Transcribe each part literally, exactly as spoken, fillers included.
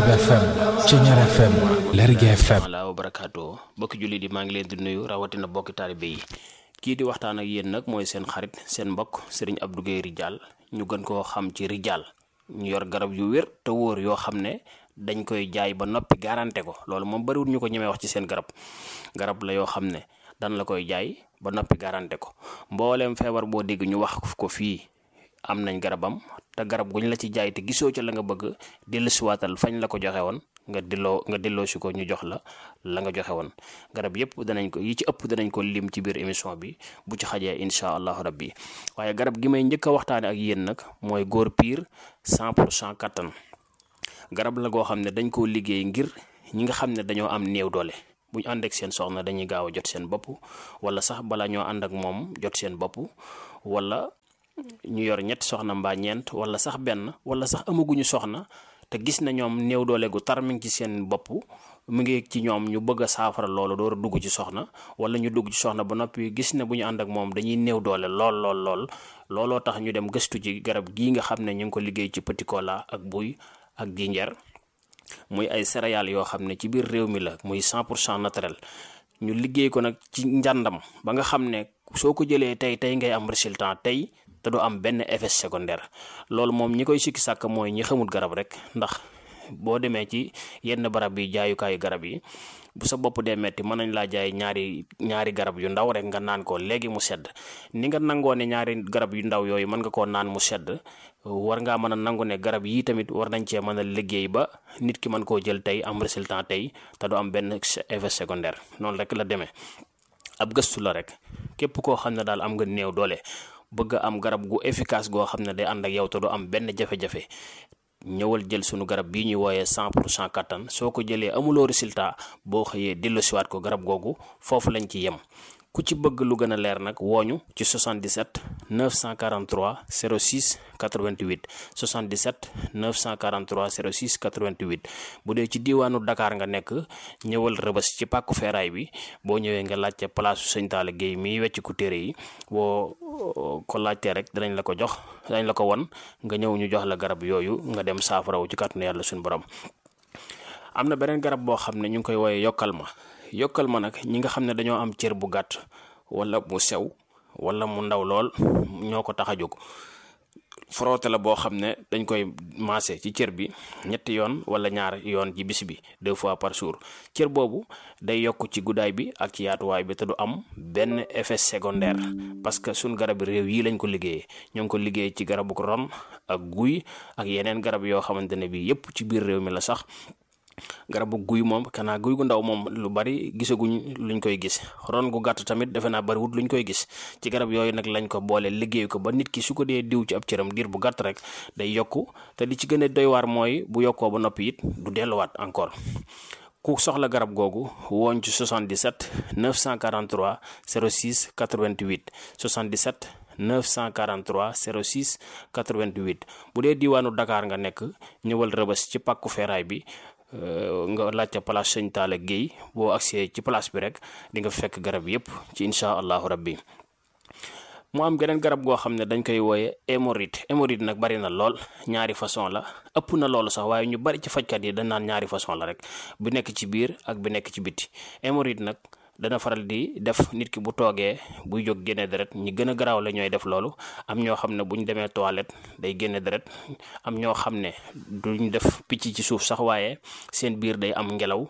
F M Thiéniere F M Lergui F M wa barakaatu bokki julli di maa ngi leen di nuyu rawatina bokki taalibe yi kii di waxtaan ak yéen nag mooy seen xarit seen mbokk Serigne Abdou Guèye Ridial ñu gën koo xam ci Ridial ñu yor garab yu wér te wóor yoo xam ne dañ koy jaay ba noppi garanté ko loolu moom bariwul ñu ko ñemee wax ci seen garab garab la yoo xam ne dan la koy jaay ba noppi garanté ko mbooleem feebar boo dégg ñu wax ko fii am nañ garabam te garab guñ la ci jaay te gisoo ca la nga bëgg dellusiwaatal fañ la ko joxe woon nga delloo nga delloo si ko ñu jox la la nga joxe woon garab yëpp danañ ko yi ci ëpp danañ ko lim ci biir émission bi bu ci xajee incha allahu rabbi waaye garab gi may njëkk a waxtaane ak yéen nag mooy góor piir cent pour cent kattan garab la goo xam ne dañ koo liggéey ngir ñi nga xam ne dañoo am néew doole bu ñu ànd ak seen soxna dañuy gaaw a jot seen bopp wala sax bala ñoo ànd ak moom jot seen bopp wala ñu yor ñetti soxna mbaa ñeent wala sax benn wala sax amaguñu soxna te gis na ñoom néew doole gu tar mi ngi ci seen bopp mu ngi ci ñoom ñu bëgg a saafara loolu door a dugg ci soxna wala ñu dugg ci soxna ba noppi gis ne bu ñu ànd ak moom dañuy néew doole lool lool lool looloo tax ñu dem gëstu ci garab gii nga xam ne ñu ngi ko liggéey ci petit cola ak buy ak jinjeer muy ay céréales yoo xam ne ci biir réew mi la muy cent pour cent naturel ñu liggéey ko nag ci njàndam ba nga xam ne soo ko jëlee tey tey ngay am résultat tey te du am benn effet secondaire loolu moom ñi koy sikki sàkk mooy ñi xamul garab rek ndax boo demee ci yenn barab yi jaayukaayu garab yi bu sa bopp dee metti mën nañ laa jaay ñaari ñaari garab yu ndaw rek nga naan ko léegi mu sedd ni nga nangoo ne ñaari garab yu ndaw yooyu mën nga koo naan mu sedd war ngaa mën a nangu ne garab yii tamit war nañ cee mën a liggéey ba nit ki mën koo jël tey am résultat tey te du am benn effet secondaire noonu rek la demee ab gëstu la rek képp koo xam ne daal am nga néew doole bëgg am garab gu efficace goo xam ne day ànd ak yow te du am benn jafe-jafe ñëwal jël sunu garab bii ñuy wooyee cent pour cent kattan soo ko jëlee amuloo résultat boo xëyee delloosiwaat ko garab googu foofu lañ ci yem ku ci bëgg lu gën a leer nag wooñu ci soixante-dix-sept neuf cent quarante-trois zéro six quatre-vingt-huit soixante-dix-sept neuf cent quarante-trois zéro six quatre-vingt-huit bu dee ci diiwaanu Dakar nga nekk ñëwal Rëbës ci pàkku feeraay bi boo ñëwee nga laajte place su Sëñ Talla Guèye mi wecc ku téere yi boo ko laajtee rek danañ la ko jox danañ la ko won nga ñëw ñu jox la garab yooyu nga dem saafarawu ci kàttanu yàlla suñu borom. am na beneen garab boo xam ne ñu ngi koy wooyee yokkal ma yokkal ma nag ñi nga xam ne dañoo am cër bu gàtt wala mu sew wala mu ndaw lool ñoo ko tax a jóg frotté la boo xam ne dañ koy maase ci cër bi ñetti yoon wala ñaar yoon ci bis bi deux fois par jour cër boobu day yokk ci guddaay bi ak ci yaatuwaay bi te du am benn effet secondaire parce que suñ garab réew yi lañ ko liggéeyee ñoo ngi ko liggéey ci garabu ron ak guy ak yeneen garab yoo xamante ne bi yépp ci biir réew mi la sax garabu guy moom kanaa guy gu ndaw moom lu bari gisaguñ luñ koy gis ron gu gàtt tamit defe naa bariwut luñ koy gis ci garab yooyu nag lañ ko boole liggéey ko ba nit ki su ko dee diw ci ab cëram diir bu gàtt rek day yokku te li ci gën a doy waar mooy bu yokkoo ba noppi it du delluwaat encore ku soxla garab googu wooñ ci soixante-dix-sept neuf cent quarante-trois zéro six quatre-vingt-huit soixante-dix-sept neuf cent quarante-trois zéro six quatre-vingt-huit bu dee diiwaanu Dakar nga nekk ñëwal Rëbës ci pàkku feeraay bi nga laajte place Sëñ Talla Guèye boo agsee ci place bi rek di nga fekk garab yépp ci incha allahu rabbi mu am geneen garab goo xam ne dañ koy wooye hémorroïde hémorroïde nag bari na lool ñaari façon la ëpp na loolu sax waaye ñu bari ci fajkat yi dañ naan ñaari façon la rek bi nekk ci biir ak bi nekk ci biti hémorroïde nag dana faral di def nit ki bu toogee buy jóg génne deret ñi gën a garaaw la ñooy def loolu am ñoo xam ne bu ñu demee toilette day génne deret am ñoo xam ne duñ def picc ci suuf sax waaye seen biir day am ngelaw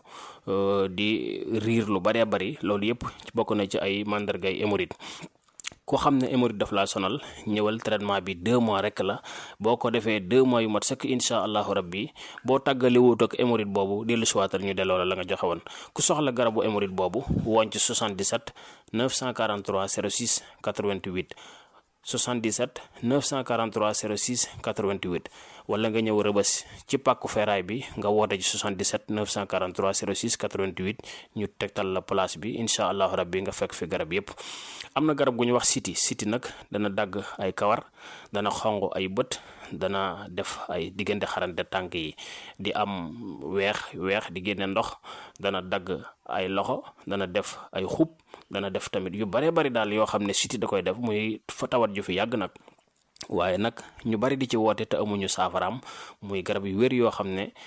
di riir lu baree bari loolu yépp bokk na ci ay màndargay hémorroïde ku xam ne hémorroïde daf laa sonal ñëwal traitement bi deux mois rek la boo ko defee deux mois yu mat sëkk incha allahu rabbi boo tàggale wut ak hémorroïde boobu dellu siwaatal ñu delloo la la nga joxe woon ku soxla garabu hémorroïde boobu wooñ ci soixante-dix-sept neuf cent quarante-trois zéro six quatre-vingt-huit soixante-dix-sept neuf cent quarante-trois zéro six quatre-vingt-huit wala nga ñëw Rëbës ci pàkku feeraay bi nga woote ci soixante-dix-sept neuf cent quarante-trois zéro six quatre-vingt-huit ñu tegtal la place bi incha allahu rabbi nga fekk fi garab yépp am na garab gu ñu wax siti siti nag dana dagg ay kawar dana xonq ay bët dana def ay diggante xarante tànk yi di am weex weex di génne ndox dana dagg ay loxo dana def ay xub dana def tamit yu bare bari daal yoo xam ne siti da koy def muy fa tawat ju fi yàgg nag waaye nag ñu bari di ci woote te amuñu saafaraam muy garab yu wér yoo xam ne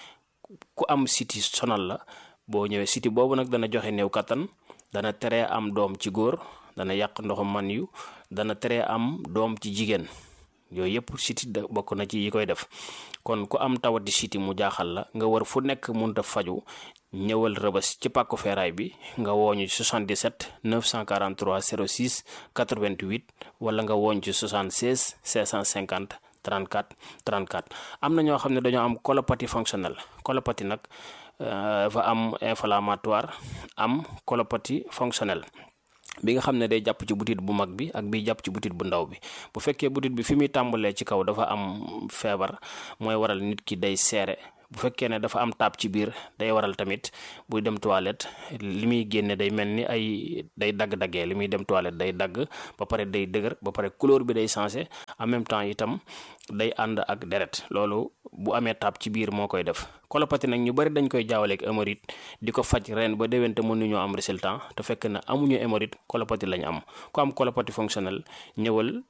ku am siti sonal la boo ñëwee siti boobu nag dana joxe néew kattan, dana teree am doom ci góor, dana yàq ndoxu man yu, dana teree am doom ci jigéen. yooyu yëpp siti da bokk na ci yi koy def. kon ku am tawati siti mu jaaxal la nga war fu nekk mënta faju, ñëwal Rëbës ci pàkku feeraay bi nga wooñu ci soixante-dix-sept neuf cent quarante-trois zéro six quatre-vingt-huit wala nga wooñ ci soixante-seize cinq cent cinquante trente-quatre trente-quatre. am na ñoo xam ne dañoo am colopathie fonctionnelle. colopathie nag dafa am inflammatoire, am colopathie fonctionnelle bi nga xam ne day jàpp ci butit bu mag bi ak bi jàpp ci butit bu ndaw bi. bu fekkee butit bi fi muy tàmbalee ci kaw dafa am feebar, mooy waral nit ki day seere. bu fekkee ne dafa am taab ci biir, day waral tamit buy dem toilette li muy génne day mel ni ay day dagg-daggee li muy dem toilette day dagg, ba pare day dëgër, ba pare couleur bi day changé, en même temps itam day ànd ak deret. loolu bu amee taab ci biir moo koy def. colopathie nag ñu bari dañ koy jaawaleeg hémorroïde di ko faj ren ba déwén te mënuñoo am résultat, te fekk na amuñu hémorroïde, colopathie lañ am. ku am colopathie fonctionnelle ñëwal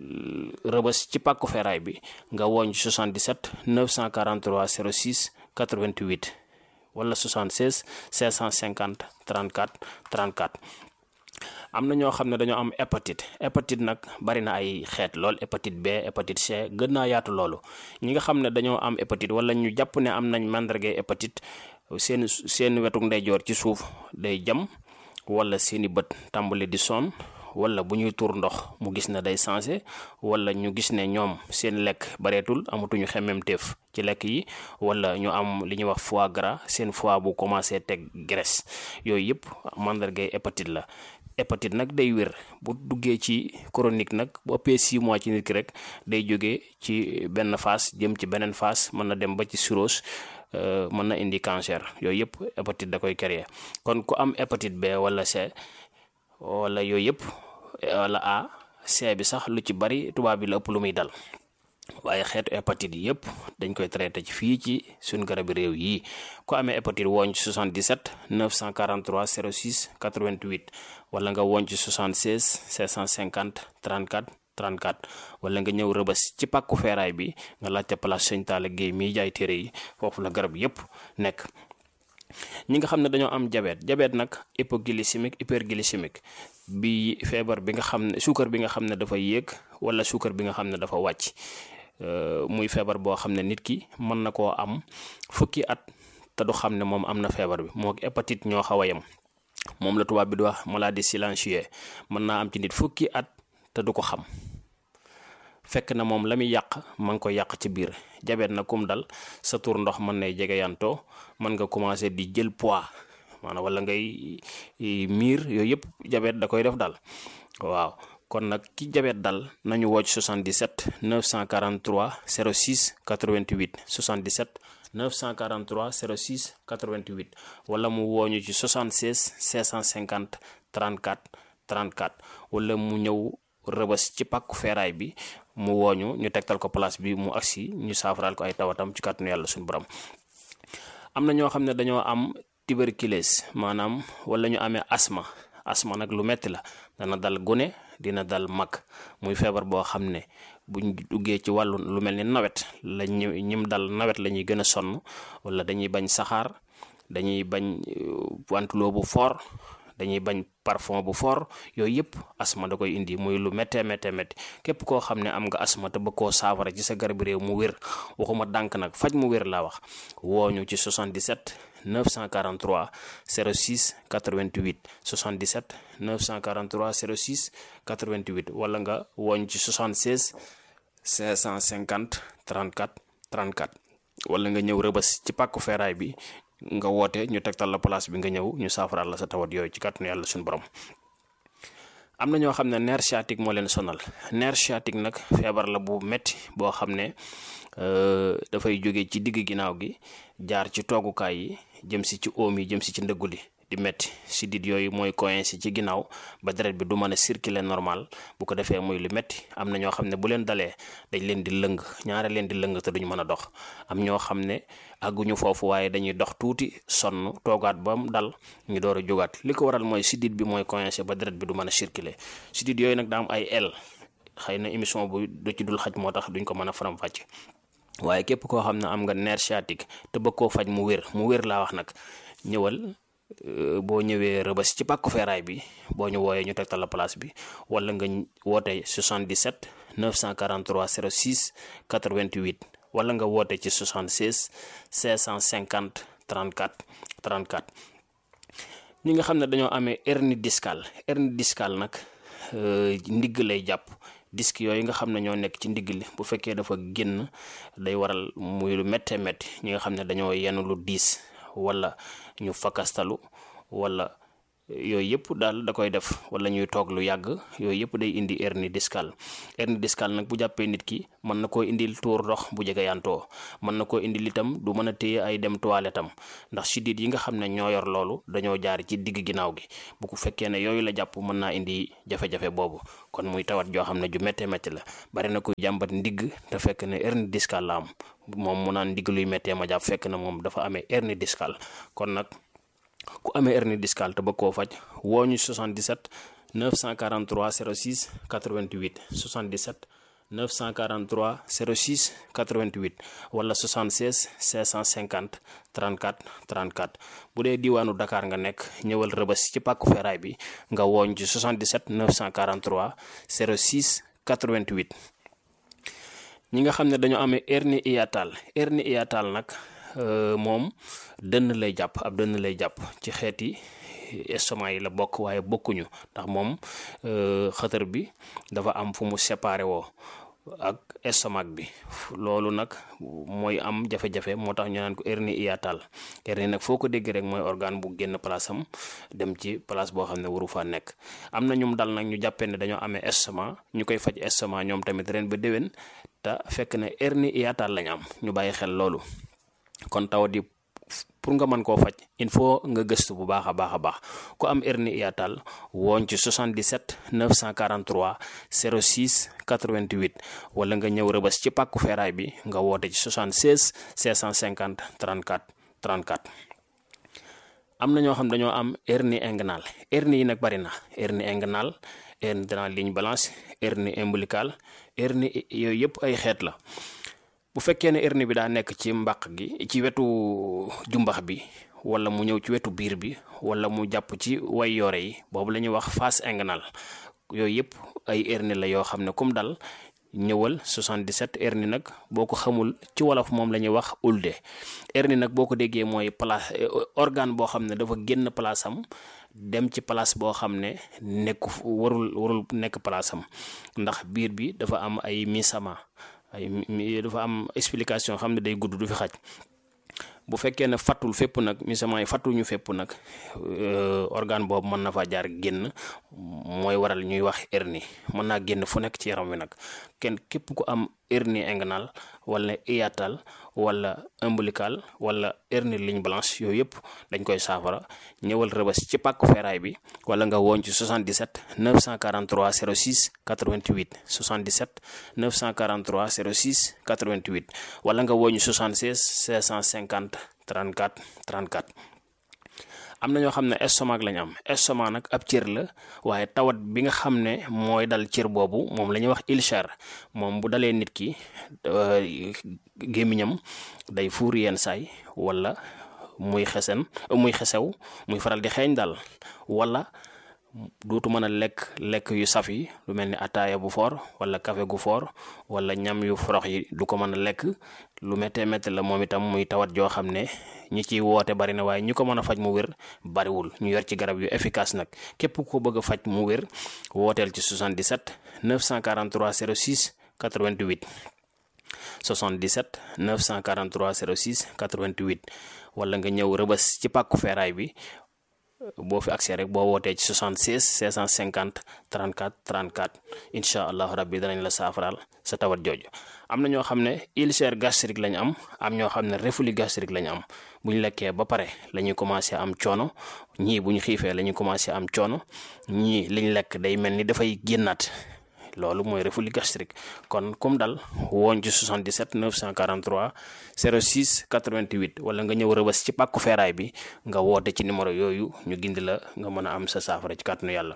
Rëbës ci pàkku feeraay bi nga wooñ soixante-dix-sept neuf cent quarante-trois zéro six quatre-vingt-huit wala soixante-seize cinq cent cinquante trente-quatre trente-quatre. am na ñoo xam ne dañoo am hépatite. hépatite nag bari na ay xeet lool, hépatite B, hépatite C, gën naa yaatu loolu. ñi nga xam ne dañoo am hépatite wala ñu jàpp ne am nañ màndargay hépatite, seen seen wetuk ndeyjoor ci suuf day jam, wala seeni bët tàmbali di sonn, wala bu ñuy tuur ndox mu gis ne day changé, wala ñu gis ne ñoom seen lekk bareetul, amatuñu xemmemteef ci lekk yi, wala ñu am li ñuy wax foie gras, seen foie bu commencé teg graisse. yooyu yëpp màndargay hépatite la. hépatite nag day wér bu duggee ci chronique nag bu ëppee six mois ci nit ki rek day jógee ci benn phase jëm ci beneen phase, mën na dem ba ci cirrhose, mën na indi cancer. yooyu yëpp hépatite da koy créer. kon ku am hépatite B wala C wala yooyu yëpp wala A, C bi sax lu ci bari tubaab bi la ëpp lu muy dal, waaye xeetu hépatite yi yëpp dañ koy traité ci fii ci suñ garabi réew yi. ku amee hépatite wooñ ci soixante-dix-sept neuf cent quarante-trois zéro six quatre-vingt-huit wala nga wooñ ci soixante-seize cinq cent cinquante trente-quatre trente-quatre wala nga ñëw Rëbës ci pàkku feeraay bi nga laajte place Sëñ Talla Guèye miy jaay téere yi, foofu la garab yëpp nekk. ñi nga xam ne dañoo am diabète diabète nag hypoglycémique hyperglycémique bi feebar bi nga xam ne suukar bi nga xam ne dafa yéeg wala suukar bi nga xam ne dafa wàcc. muy feebar boo xam ne nit ki mën na koo am fukki at te du xam ne moom am na feebar bi. moo hépatite ñoo xaw a yem, moom la tubaab bi di wax maladie silencieuse. mën naa am ci nit fukki at te du ko xam, fekk na moom la muy yàq ma ngi koy yàq ci biir. diabète na kum dal sa tur ndox mën nay jege yantoo, mën nga commencé di jël poids maanaam wala ngay miir. yooyu yëpp diabète da koy def dal. waaw kon nag ki diabète dal nañu woo ci soixante-dix-sept neuf cent quarante-trois zéro six quatre-vingt-huit soixante-dix-sept neuf cent quarante-trois zéro six quatre-vingt-huit wala mu wooñu ci soixante-seize cinq cent cinquante trente-quatre trente-quatre wala mu ñëw Rëbës ci pàkku feeraay bi mu wooñu ñu tegtal ko place bi mu agsi ñu saafaraal ko ay tawatam ci kàttanu yàlla suñu borom. am na ñoo xam ne dañoo am tuberculose maanaam wala ñu amee asma. asma nag lu metti la, dana dal gune, dina dal mag. muy feebar boo xam ne buñ duggee ci wàllu lu mel ni nawet la ñu ñim dal nawet la ñuy gën a sonn, wala dañuy bañ saxaar, dañuy bañ wantuloo bu fort, dañuy bañ parfum bu fort. yooyu yëpp asma da koy indi muy lu méttee méttee métti. képp koo xam ne am nga asma te bëgg koo saafara ci sa garab réew mu wér, waxuma dànk nag, faj mu wér laa wax, wooñu ci soixante-dix-sept neuf cent quarante-trois zéro six quatre-vingt-huit soixante-dix-sept neuf cent quarante-trois zéro six quatre-vingt-huit wala nga wooñ ci soixante-seize cinq cent cinquante trente-quatre trente-quatre wala nga ñëw Rëbës ci pàkku feeraay bi nga woote ñu tegtal la place bi nga ñëw ñu saafaraal la sa tawat yooyu ci kàttanu yàlla suñu borom. am na ñoo xam ne nerf sciatique moo leen sonal. nerf sciatique nag feebar la bu metti boo xam ne dafay jóge ci digg ginnaaw gi jaar ci toogukaay yi jëm si ci oom yi jëm si ci ndëggu li di metti. sidit yooyu mooy coincé ci ginnaaw ba deret bi du mën a circuler normal, bu ko defee muy lu metti. am na ñoo xam ne bu leen dalee dañ leen di lëng, ñaare leen di lëng te duñ mën a dox. am ñoo xam ne àgguñu foofu waaye dañuy dox tuuti sonn toogaat ba mu dal ñu door a jógaat. li ko waral mooy sidit bi mooy coincé ba deret bi du mën a circuler. sidit yooyu nag daa am ay el, xëy na émission bu du ci dul xaj moo tax duñ ko mën a faram-fàcce. waaye képp koo xam ne am nga nerf sciatique te bëgg koo faj mu wér mu wér laa wax nag ñëwal boo ñëwee Rëbës ci pàkku feeraay bi boo ñu wooyee ñu tegtal la place bi wala nga woote soixante-dix-sept neuf cent quarante-trois zéro six quatre-vingt-huit wala nga woote ci soixante-seize cinq cent cinquante trente-quatre trente-quatre. ñi nga xam ne dañoo amee hernie discale hernie discale nag ndigg lay jàpp. disque yooyu nga xam ne ñoo nekk ci ndigg li bu fekkee dafa génn day waral muy lu méttee métti ñi nga xam ne dañoo yenn lu diis wala ñu fakastalu wala yooyu yëpp daal da koy def wala ñuy toog lu yàgg yooyu yëpp day indi hernie discale hernie discale nag bu jàppee nit ki mën na koo indil tuur ndox bu jege yantoo mën na koo indil itam du mën a téye ay dem toilette am ndax siddiit yi nga xam ne ñoo yor loolu dañoo jaar ci digg ginnaaw gi bu ko fekkee ne yooyu la jàpp mën naa indi jafe-jafe boobu kon muy tawat joo xam ne ju méttee métti la bari na ko jàmbat ndigg te fekk ne hernie discale la am moom mu naan ndigg luy méttee ma jàpp fekk na moom dafa amee hernie discale kon nag ku amee hernie discale te bëgg koo faj woo ñu soixante-dix-sept neuf cent quarante-trois zéro six quatre-vingt-huit soixante-dix-sept neuf cent quarante-trois zéro six quatre-vingt-huit wala soixante-seize cinq cent cinquante trente-quatre trente-quatre bu dee diwaanu Dakar nga nekk ñëwal Rëbës ci pàkku feeraay bi nga wooñ ci soixante-dix-sept neuf cent quarante-trois zéro six quatre-vingt-huit. ñi nga xam ne dañoo amee hernie hiatale hernie hiatale nag moom dënn lay jàpp ab dënn lay jàpp ci xeeti estomac yi la bokk waaye bokkuñu ndax moom xëtër bi dafa am fu mu séparé woo ak estomac bi loolu nag mooy am jafe-jafe moo tax ñu naan ko hernie hiatale hernie nag foo ko dégg rek mooy organe bu génn place am dem ci place boo xam ne waru faa nekk. am na ñum dal nag ñu jàppee ne dañoo amee estomac ñu koy faj estomac ñoom tamit ren ba déwén te fekk ne hernie hiatale lañ am ñu bàyyi xel loolu. kon tawat yi pour nga mën koo faj il faut nga gëstu bu baax a baax a baax ku am hernie hiatale wooñ ci soixante-dix-sept neuf cent quarante-trois zéro six quatre-vingt-huit wala nga ñëw Rëbës ci pàkku feeraay bi nga woote ci soixante-seize cinq cent cinquante trente-quatre trente-quatre. am na ñoo xam dañoo am hernie inguinale hernie yi nag bari na hernie inguinale hernie de la ligne blanche hernie ombilicale hernie yooyu yëpp ay xeet la. bu fekkee ne hernie bi daa nekk ci mbàq gi ci wetu jumbax bi wala mu ñëw ci wetu biir bi wala mu jàpp ci way yoore yi boobu la ñuy wax face inguinale yooyu yëpp ay hernie la yoo xam ne comme dal ñëwal soixante-dix-sept hernie nag boo ko xamul ci wolof moom la ñuy wax ulde hernie nag boo ko déggee mooy place organe boo xam ne dafa génn place am dem ci place boo xam ne nekku warul warul nekk place am ndax biir bi dafa am ay misama ay dafa am explication xam ne day gudd du fi xaj bu fekkee ne fattul fépp nag misament yi fattuñu fépp nag organe boobu mën na faa jaar génn mooy waral ñuy wax hernie mën naa génn fu nekk ci yaram wi nag kenn képp ku am hernie inguinale wala hiatale wala ombilical wala hernie ligne blanche yooyu yëpp dañ koy saafara ñëwal Rëbës ci pàkku feeraay bi wala nga woon ci soixante-dix-sept neuf cent quarante-trois zéro six quatre-vingt-huit soixante-dix-sept neuf cent quarante-trois zéro six quatre-vingt-huit wala nga woon ci soixante-seize cinq cent cinquante trente-quatre trente-quatre. am na ñoo xam ne estomac lañ am estomac nag ab cër la waaye tawat bi nga xam ne mooy dal cër boobu moom la ñuy wax ulcère moom bu dalee nit ki gémmiñam day fuur yenn saay wala muy xesen muy xesew muy faral di xeeñ daal wala dootu mën a lekk lekk yu saf yi lu mel ni ataaya bu foor wala café gu foor wala ñam yu forox yi du ko mën a lekk lu méttee métti la moom itam muy tawat joo xam ne ñi ciy woote bari na waaye ñu ko mën a faj mu wér bariwul ñu yor ci garab yu efficace nag képp ko bëgg a faj mu wér wooteel ci soixante-dix-sept neuf cent quarante-trois zéro six quatre-vingt-huit soixante-dix-sept neuf cent quarante-trois zéro six quatre-vingt-huit wala nga ñëw Rëbës ci pàkku feeraay bi boo fi accès rek boo wootee ci soixante-seize cinq cent cinquante trente-quatre trente-quatre incha allahu rabbi danañ la saafaraal sa tawat jooju. am na ñoo xam ne ulcère gastrique lañ am am ñoo xam ne reflux gastrique lañ am bu ñu lekkee ba pare la ñuy commencé am coono ñii bu ñu xiifee la ñuy commencé am coono ñii liñ lekk day mel ni dafay génnaat loolu mooy reflux gastrique kon comme dal woon ci soixante-dix-sept neuf cent quarante-trois zéro six quatre-vingt-huit wala nga ñëw Rëbës ci pàkku feeraay bi nga woote ci numéro yooyu ñu gindi la nga mën a am sa saafara ci kàttanu yàlla.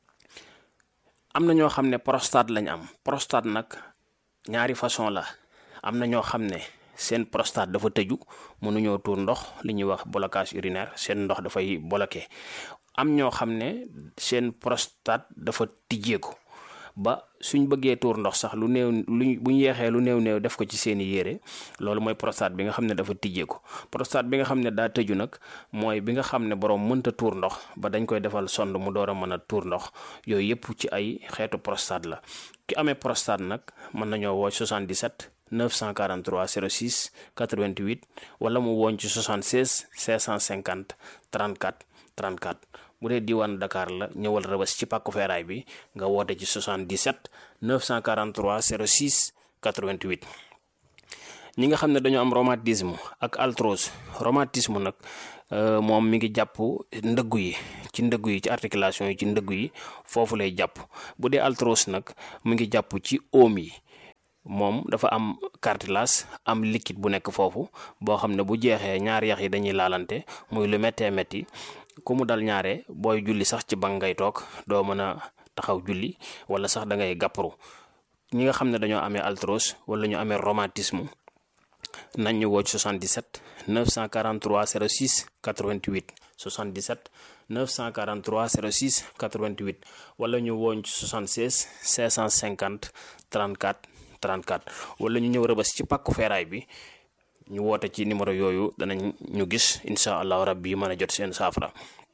am na ñoo xam ne prostate lañ am prostate nag ñaari façon la am na ñoo xam ne seen prostate dafa tëju mënuñoo tuur ndox li ñuy wax blocage urinaire seen ndox dafay bloqué am ñoo xam ne seen prostate dafa tijjeeku ba suñ bëggee tuur ndox sax lu néew luñ buñ yeexee lu néew néew def ko ci seeni yére loolu mooy prostate bi nga xam ne dafa tijjeeku prostate bi nga xam ne daa tëju nag mooy bi nga xam ne borom mënta tuur ndox ba dañ koy defal sonde mu door a mën a tuur ndox yooyu yëpp ci ay xeetu prostate la ki amee prostate nag mën nañoo woo soixante-dix-sept neuf cent quarante-trois zéro six quatre-vingt-huit wala mu woon ci soixante-seize cinq cent cinquante trente-quatre trente-quatre bu dee diwaan Dakar la ñëwal Rëbës ci pàkku feeraay bi nga woote ci soixante-dix-sept neuf cent quarante-trois zéro six quatre-vingt-huit. ñi nga xam ne dañoo am rhumatisme ak arthrose rhumatisme nag moom mi ngi jàpp ndëggu yi ci ndëggu yi ci articulation yi ci ndëggu yi foofu lay jàpp bu dee arthrose nag mu ngi jàpp ci oom yi moom dafa am cartilage am liquide bu nekk foofu boo xam ne bu jeexee ñaari yax yi dañuy laalante muy lu méttee métti ku mu dal ñaare booy julli sax ci bank ngay toog doo mën a taxaw julli wala sax da ngay gàpparu ñi nga xam ne dañoo amee arthrose wala ñu amee rhumatisme nañ ñu woo ci soixante-dix-sept neuf cent quarante-trois zéro six quatre-vingt-huit soixante-dix-sept neuf cent quarante-trois zéro six quatre-vingt-huit wala ñu wooñ ci soixante-seize cinq cent cinquante trente-quatre trente-quatre wala ñu ñëw Rëbës ci pàkku feeraay bi ñu woote ci numéro yooyu danañ ñu gis incha allahu rabbi mën a jot seen saafara.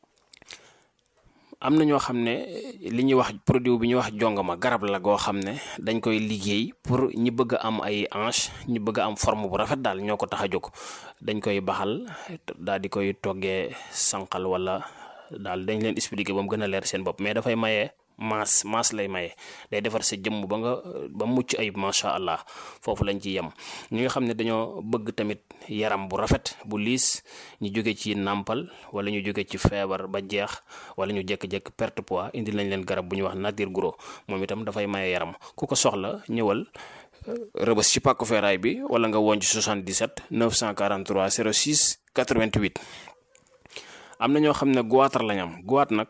am na ñoo xam ne li ñuy wax produit bi ñuy wax jongama garab la goo xam ne dañ koy liggéey pour ñi bëgg a am ay hanche ñi bëgg a am forme bu rafet daal ñoo ko tax a jóg dañ koy baxal daal di koy toggee sànqal wala daal dañ leen expliquer ba mu gën a leer seen bopp mais dafay maye maas maas lay maye day defar sa jëmm ba nga ba mucc ayib macha allah foofu lañ ci yem. ñi nga xam ne dañoo bëgg tamit yaram bu rafet bu liis ñu jóge ci nàmpal wala ñu jóge ci feebar ba jeex wala ñu jékki-jékki perte poids indi lañ leen garab bu ñuy wax nature gros moom itam dafay maye yaram ku ko soxla ñëwal Rëbës ci pàkku feeraay bi wala nga woon ci soixante-dix-sept neuf cent quarante-trois zéro six quatre-vingt-huit. am na ñoo xam ne goitre lañ am goitre nag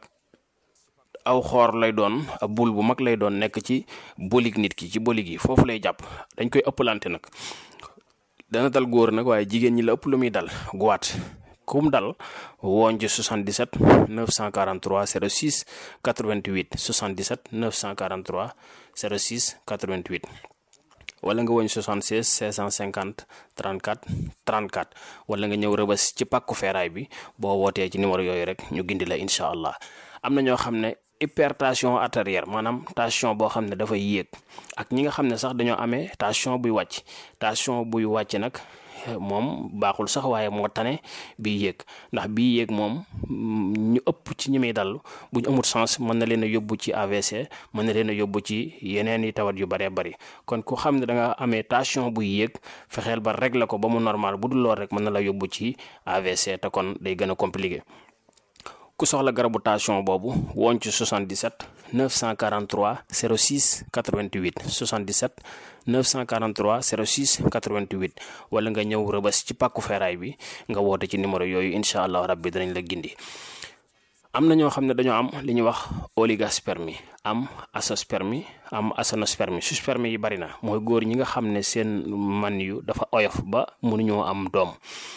aw xoor lay doon ab bul bu mag lay doon nekk ci bolig nit ki ci bolig yi foofu lay jàpp dañ koy ëppalante nag dana dal góor nag waaye jigéen ñi la ëpp lu muy dal goitre kum dal woon ci soixante-dix-sept neuf cent quarante-trois zéro six quatre-vingt-huit soixante-dix-sept neuf cent quarante-trois zéro six quatre-vingt-huit wala nga woñ soixante-seize cinq cent cinquante trente-quatre trente-quatre wala nga ñëw Rëbës ci pàkku feeraay bi boo wootee ci numéro yooyu rek ñu gindi la incha allah. am na ñoo xam ne hypertension artérielle maanaam tension boo xam ne dafay yéeg ak ñi nga xam ne sax dañoo amee tension buy wàcc tension buy wàcc nag moom baaxul sax waaye moo tane bii yéeg ndax bii yéeg moom ñu ëpp ci ñi muy dal bu ñu amul sens mën na leen a yóbbu ci A V C mën na leen a yóbbu ci yeneen i tawat yu bëree bëri kon ku xam ne da nga amee tension buy yéeg fexeel ba régler ko ba mu normal bu dul lool rek mën na la yóbbu ci A V C te kon day gën a compliqué. ku soxla garabu tension boobu woon ci soixante-dix-sept neuf cent quarante-trois zéro six quatre-vingt-huit soixante-dix-sept neuf cent quarante-trois zéro six quatre-vingt-huit wala nga ñëw Rëbës ci pàkku feeraay bi nga woote ci numéro yooyu incha allah rabbi danañ la gindi. am na ñoo xam ne dañoo am li ñuy wax oligospermie am azoospermie am aténospermie sperme yi bari na mooy góor ñi nga xam ne seen man yu dafa oyof ba mënuñoo am doom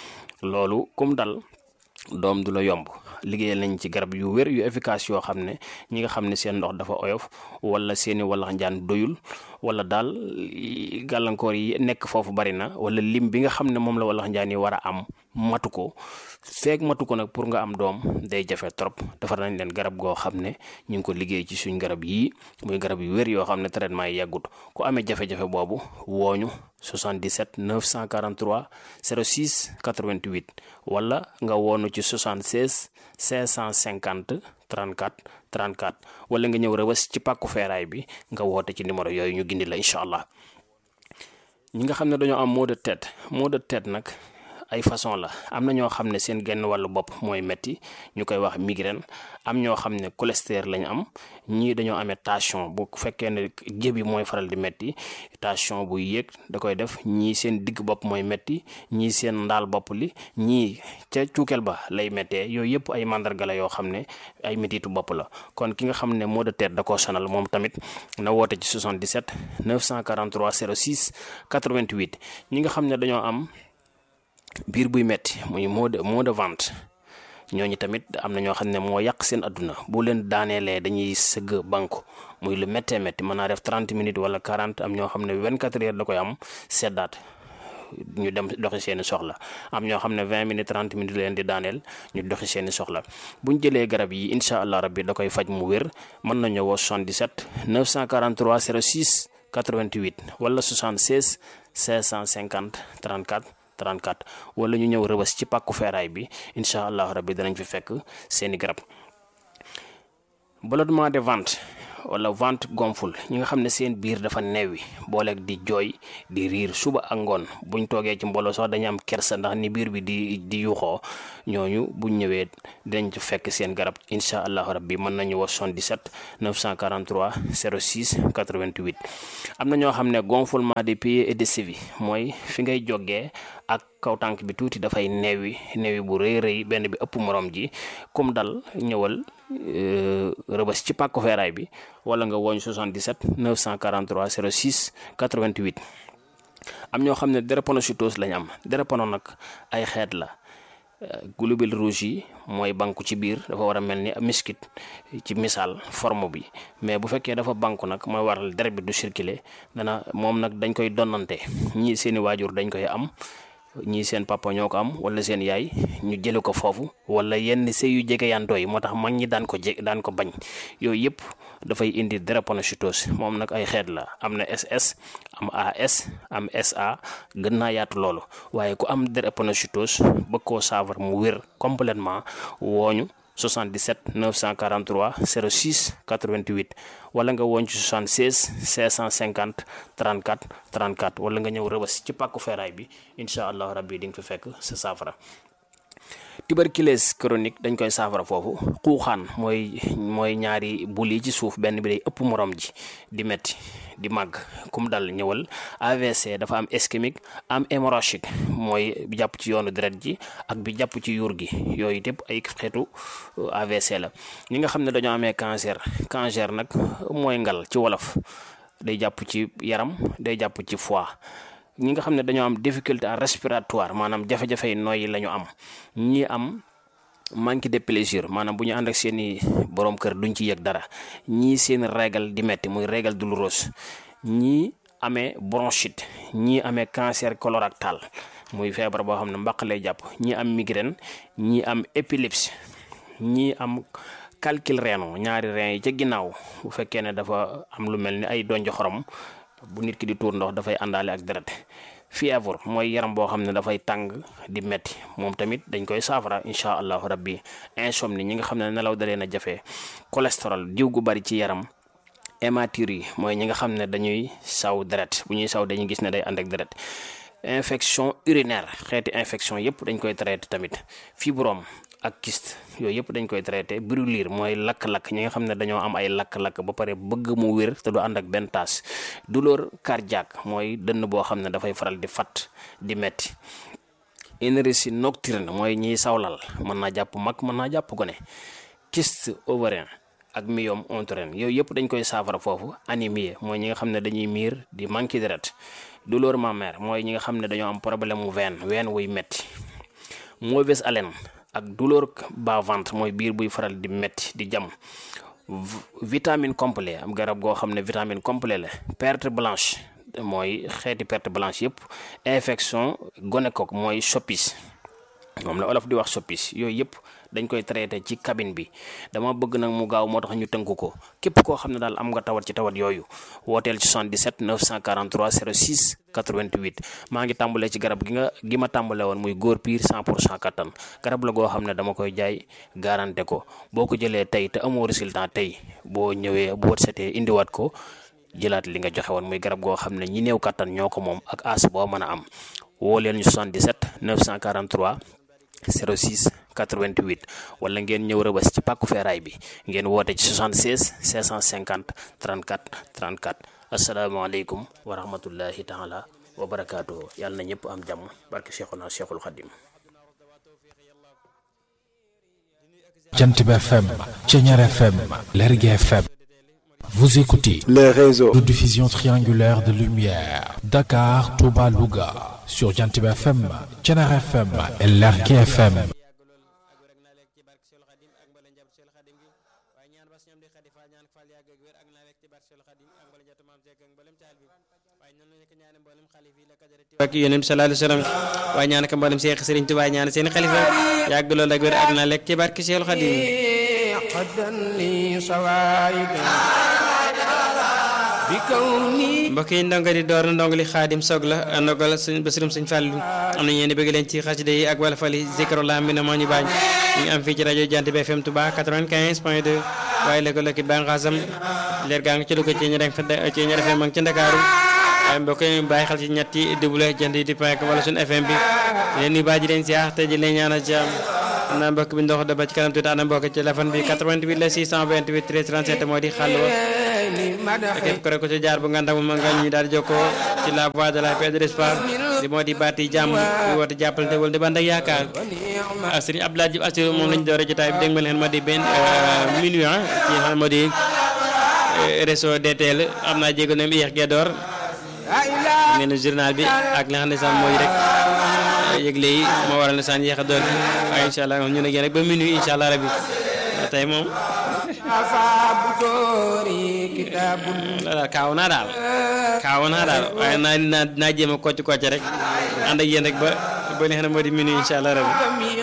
loolu kum dal doom du la yomb. liggéeyal nañ ci garab yu wér yu efficace yoo xam ne ñi nga xam ne seen ndox dafa oyof wala seeni walax njaan doyul wala daal gàllankoor yi nekk foofu bari na wala lim bi nga xam ne moom la walax njaan yi war a am matu ko feeg matu ko nag pour nga am doom day jafe trop defar nañ leen garab goo xam ne ñu ngi ko liggéey ci suñ garab yii muy garab yu wér yoo xam ne traitement yi yàggut ku amee jafe-jafe boobu wooñu soixante-dix-sept neuf cent quarante-trois zéro six quatre-vingt-huit wala nga woonu ci soixante-seize cinq cent cinquante trente-quatre trente-quatre wala nga ñëw Rëbës ci pàkku feeraay bi nga woote ci numéro yooyu ñu gindi la incha allah. ñi nga xam ne dañoo am maux de tête maux de tête nag ay façon la am na ñoo xam ne seen genn wàllu bopp mooy metti ñu koy wax migraine am ñoo xam ne cholestérol lañ am ñii dañoo amee tension bu fekkee ne jëbi mooy faral di metti tension bu yéeg da koy def ñii seen digg bopp mooy metti ñii seen ndaal bopp li ñii ca cuukeel ba lay méttee yooyu yëpp ay mandarga la yoo xam ne ay métitu bopp la kon ki nga xam ne maux de tête da koo sonal moom tamit na woote ci soixante-dix-sept neuf cent quarante-trois zéro six quatre-vingt-huit ñi nga xam ne dañoo am biir buy metti muy maux de maux de ventre ñooñu tamit am na ñoo xam ne moo yàq seen adduna bu leen daaneelee dañuy sëgg banku muy lu méttee métti mën naa def trente minutes wala quarante am ñoo xam ne vingt-quatre heures da koy am seddaat ñu dem doxi seeni soxla am ñoo xam ne vingt minutes trente minutes leen di daaneel ñu doxi seeni soxla buñ jëlee garab yi incha allah rabbi da koy faj mu wér mën nañu woo soixante-dix-sept neuf cent quarante-trois zéro six quatre-vingt-huit wala soixante-seize cinq cent cinquante trente-quatre trente-quatre wala ñu ñëw rëbës ci pàkku feeraay bi incha allah rabbi danañ fi fekk seeni garab. ballonnement de ventre wala ventre gonfle ñi nga xam ne seen biir dafa neewi booleeg di jooy di riir suba ak ngoon buñ toogee ci mbooloo sax dañu am kersa ndax ni biir bi di di yuuxoo ñooñu buñ ñëwee dinañ ci fekk seen garab incha allahu rabbi mën nañu wax soixante-dix-sept neuf cent quarante-trois zéro six quatre-vingt-huit. am na ñoo xam ne gonflement des pieds et des chevilles mooy fi ngay jógee ak kaw tànk bi tuuti dafay neewi neewi bu rëy rëy benn bi ëpp morom ji comme dal ñëwal rëbës ci pàkku feeraay bi wala nga woñ soixante-dix-sept neuf cent quarante-trois zéro six quatre-vingt-huit. am ñoo xam ne drépanocytose lañ am drépano nag ay xeet la globules rouges yi mooy banku ci biir dafa war a mel ni miskit ci misaal forme bi mais bu fekkee dafa banku nag mooy waral deret bi du circuler dana moom nag dañ koy donnante ñii seeni waajur dañ koy am ñii seen papa ñoo ko am wala seen yaay ñu jële ko foofu wala yenn sëy yu jege yantoo yi moo tax mag ñi daan ko je daan ko bañ yooyu yëpp dafay indi drépanocytose moom nag ay xeet la am na S S am A S am S A gën naa yaatu loolu waaye ku am drépanocytose bëgg koo saafara mu wér complètement wooñu soixante-dix-sept neuf cent quarante-trois zéro six quatre-vingt-huit wala nga woon ci soixante-seize cinq cent cinquante trente-quatre trente-quatre wala nga ñëw rëbës ci pàkku feeraay bi incha allah rabbi di nga fi fekk sa saafara. tuberculose chronique dañ koy saafara foofu xuuxaan mooy mooy ñaari bul yi ci suuf benn bi day ëpp morom ji di metti di màgg kum dal ñëwal. A V C dafa am ischémique am hémorragique mooy bi jàpp ci yoonu deret ji ak bi jàpp ci yuur gi yooyu yëpp ay xeetu A V C la. ñi nga xam ne dañoo amee cancer cancer nag mooy ngal ci wolof day jàpp ci yaram day jàpp ci foie. ñi nga xam ne dañoo am difficulté respiratoire maanaam jafe-jafe yi nooyi la ñu am ñi am manque de plaisir maanaam bu ñu ànd ak seen i borom kër duñ ci yëg dara ñii seen régal di metti muy régal douloureuse ñii amee bronchite ñii amee cancer colorectal muy feebar boo xam ne mbaq lay jàpp ñii am migraine ñii am épilepsie ñii am calcul rénal ñaari rein yi ca ginnaaw bu fekkee ne dafa am lu mel ni ay donj xorom bu nit ki di tuur ndox dafay àndaale ak deret. fièvre mooy yaram boo xam ne dafay tàng di metti moom tamit dañ koy saafara incha allahu rabbi. insomnie ñi nga xam ne nelaw da leen a jafe. cholestérol diw gu bari ci yaram. hématurie mooy ñi nga xam ne dañuy saw deret bu ñuy saw dañuy gis ne day ànd ak deret. infection urinaire xeeti infection yëpp dañ koy traité tamit. fibrome ak kyste yooyu yëpp dañ koy traité. brûlure mooy lakk-lakk ñi nga xam ne dañoo am ay lakk-lakk ba pare bëgg mu wér te du ànd ak benn taas. douleur cardiaque mooy dënn boo xam ne dafay faral di fat di metti. énergie nocturne mooy ñiy sawlal mën naa jàpp mag mën naa jàpp gone. kyste ovarien ak myome utérin yooyu yëpp dañ koy saafara foofu. anémie mooy ñi nga xam ne dañuy miir di manqué deret. douleur mammaire mooy ñi nga xam ne dañoo am problème mu veine veine wuy metti. mauvaise haleine ak douleur bas ventre mooy biir buy faral di metti di jam. vitamine complet am garab goo xam ne vitamine complet la. perte blanche mooy xeeti perte blanche yëpp. infection gonocoque mooy soppis moom la olof di wax soppis yooyu yëpp dañ koy traité ci cabine bi. dama bëgg nag mu gaaw moo tax ñu tënk ko képp koo xam ne daal am nga tawat ci tawat yooyu wooteel ci soixante-dix-sept neuf cent quarante-trois zéro six quatre-vingt-huit. maa ngi tàmbalee ci garab gi nga gi ma tàmbale woon muy góor piir cent pour cent kattan garab la goo xam ne dama koy jaay garanté ko boo ko jëlee tey te amoo résultat tey boo ñëwee boo setee indiwaat ko jëlaat li nga joxe woon muy garab goo xam ne ñi néew kattan ñoo ko moom ak as boo mën a am. woo leen ñu soixante-dix-sept neuf cent quarante-trois zéro six quatre-vingt-huit wala ngeen ñëw Rëbës ci pàkku feeraay bi ngeen woote ci soixante-seize cinq cent cinquante trente-quatre trente-quatre. asalaamaaleykum wa rahmatullahi taala wa barakaatuhu. yàlla na ñëpp am jàmm barke Cheikhuna Cheikhul Khadim. Jant bi F M, Thiéniere F M, Lergui F M. Vous écoutez les réseaux de diffusion triangulaire de lumière Dakar, Touba, Louga sur Jant bi F M, Thiéniere F M et Lergui F M. ak yonent bi sallallahu alayhi wa sallam waaye ñaan ko mboolem Seex Sëriñ Tuubaa ñaan seen xalifa yàgg lool ak wér ak na lekk ci barke Seexul Xadiim mbokk yi ndongo di door ndongo li Xaadim Soog la ndogal sëñ Basirum sëñ Fàllu am na ñeen bëgg leen ci xasida yi ak wala fali zikrullah mi na moo ñu baañ ñu ngi am fii ci rajo Jant bi F M Touba quatre-vingt-quinze point deux waaye la ko lokki banqaasam leer gaa nga ci lu ko ci ñu rek fa ci ñu defee mag ci Ndakaaru waaye mbokk yi bàyyi xel ci ñetti double Jant yi di point wala suñu F M bi leen nuyu baa ji leen siyaar te ji leen ñaanal ci am xam naa mbokk bi ndox da ba ci kanam tuuti ana mbokk ci téléphone bi quatre-vingt-huit la six cent vingt-huit treize trente-sept moo di xàll wa képp ko rek ko ci jaar bu nganda mu nga ñu daal di jokkoo ci la voie de la paix de l'espoir di moo di baati jàmm di woote jàppalante wala di band ak yaakaar ak Serigne Abdoulaye Diouf Assirou moom lañu doore jotaay bi dégg ma leen ma di benn minuit ci xam moo di réseau D T L am naa jéego nem yéex gee door ngeen journal bi ak li nga xam ne sax mooy rek yëgle yi moo waral ne saan yéex a door waaye incha allah ñu ne rek ba minuit incha allah rabbi tey moom kaaw naa daal kaaw naa daal waaye naa naa naa jéem a kocc kocc rek ànd ak yéen rek ba ba li nga xam ne moo di minuit incha allah rabbi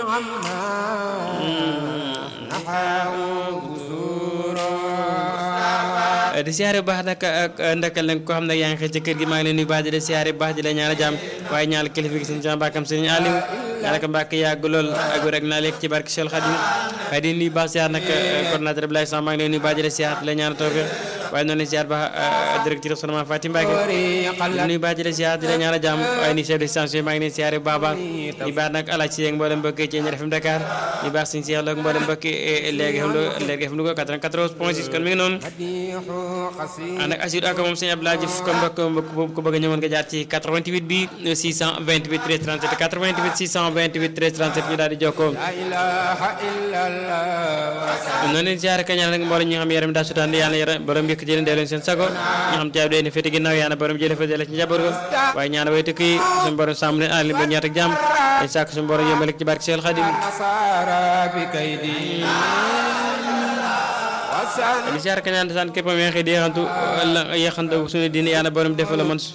di siyaare bu baax nag ak ndakal nag ko xam ne yaa ngi xëy ci kër gi maa ngi leen nuyu baax di la siyaare bu baax di la ñaan a jàmm waaye ñaanal kilifa gi sëñ Jean Bakam sëñ Aliou ñaanal ko mbàkk yàgg lool ak rek naa lekk ci barke Cheikh Khadim waaye di nuyu baax siyaar nag coordinateur bi lay sax maa ngi leen nuyu baax di la siyaare di la ñaan a tawfeex waaye noonu la siyaar baax directeur restaurant Fatim Mbacke di nuyu baax di la siyaare di la ñaan a jàmm waaye ni chef de station maa ngi leen siyaare bu baax baax di baax nag alaaj si yeeg mboolem mbokk ci F M Dakar di baax sëñ Cheikh Lo mboolem mbokk léegi xam léegi F M Louga quatre-vingt-quatorze point six kon mi ngi noonu ànd ak Assirou ak moom sëñ Abdoulaye Diouf comme mbokk ko bëgg a ñëwoon nga jaar ci quatre-vingt-huit bi six cent vingt-huit treize trente-sept quatre-vingt-huit six cent vingt-huit treize trente-sept ñu daal di jokkoo noonu leen ziare kañal rek mboolem ñi nga xam yaram daa sutaan yàlla yaram borom yëkk jëleen dee leen seen sago ñi xam caabi dee ne féete ginnaaw yàlla borom jële fa dee ci njaboot ko waaye ñaana way tëkk yi suñu borom sàmm leen aar leen ba ñaat ak jàmm dañ sàkk suñu borom yombal ci barke Seex Xaadim di ziare kañal saan képp am yaxantu yaxantu suñu diine yàlla borom def la man